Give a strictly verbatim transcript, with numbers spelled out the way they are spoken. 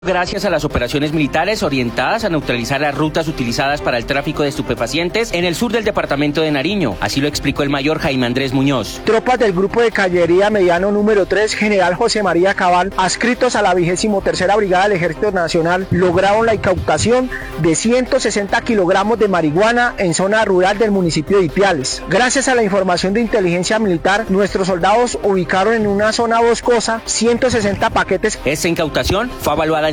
Gracias a las operaciones militares orientadas a neutralizar las rutas utilizadas para el tráfico de estupefacientes en el sur del departamento de Nariño. Así lo explicó el mayor Jaime Andrés Muñoz. Tropas del Grupo de Caballería Mediano número tres, General José María Cabal, adscritos a la vigésimo tercera Brigada del Ejército Nacional, lograron la incautación de ciento sesenta kilogramos de marihuana en zona rural del municipio de Ipiales. Gracias a la información de inteligencia militar, nuestros soldados ubicaron en una zona boscosa ciento sesenta paquetes. Esta incautación fue evaluada en